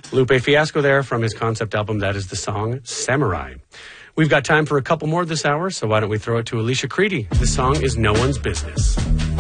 Lupe Fiasco there from his concept album. That is the song Samurai. We've got time for a couple more this hour, so why don't we throw it to Alicia Creedy. The song is No One's Business.